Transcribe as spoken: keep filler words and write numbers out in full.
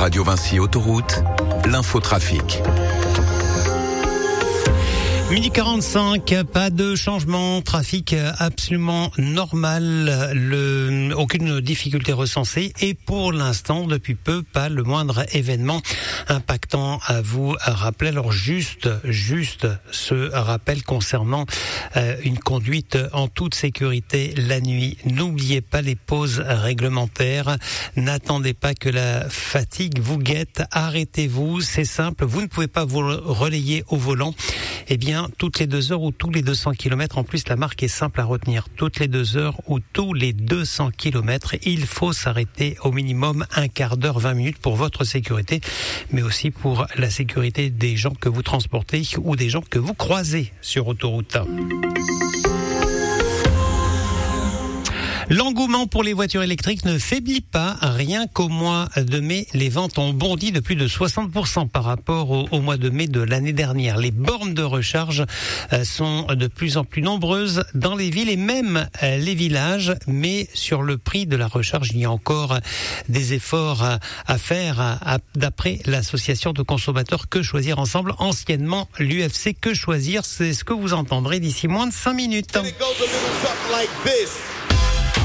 Radio Vinci Autoroute, l'infotrafic. Midi quarante-cinq, pas de changement, trafic absolument normal, le, aucune difficulté recensée et pour l'instant, depuis peu, pas le moindre événement impactant à vous rappeler. Alors juste, juste ce rappel concernant euh, une conduite en toute sécurité la nuit. N'oubliez pas les pauses réglementaires, n'attendez pas que la fatigue vous guette, arrêtez-vous, c'est simple, vous ne pouvez pas vous relayer au volant. Eh bien, toutes les deux heures ou tous les deux cents kilomètres, en plus la marque est simple à retenir, toutes les deux heures ou tous les deux cents kilomètres, il faut s'arrêter au minimum un quart d'heure, vingt minutes pour votre sécurité, mais aussi pour la sécurité des gens que vous transportez ou des gens que vous croisez sur autoroute. L'engouement pour les voitures électriques ne faiblit pas. Rien qu'au mois de mai, les ventes ont bondi de plus de soixante pour cent par rapport au, au mois de mai de l'année dernière. Les bornes de recharge sont de plus en plus nombreuses dans les villes et même les villages. Mais sur le prix de la recharge, il y a encore des efforts à faire. D'après l'association de consommateurs Que Choisir Ensemble, anciennement l'U F C Que Choisir, c'est ce que vous entendrez d'ici moins de cinq minutes.